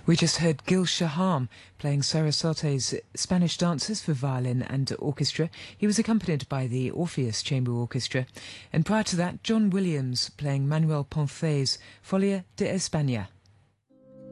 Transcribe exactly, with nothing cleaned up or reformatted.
We just heard Gil Shaham playing Sarasate's Spanish dances for violin and orchestra. He was accompanied by the Orpheus Chamber Orchestra. And prior to that, John Williams playing Manuel Poncé's Folia de España.